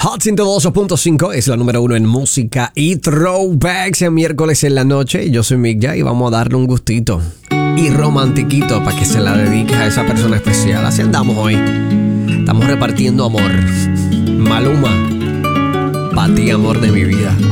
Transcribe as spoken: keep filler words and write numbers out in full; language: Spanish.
Hot ciento dos punto cinco es la número uno en música y throwbacks en miércoles en la noche. Yo soy Mick Jagger y vamos a darle un gustito y romantiquito para que se la dediques a esa persona especial. Así andamos hoy. Estamos repartiendo amor. Maluma, pa' ti, amor de mi vida.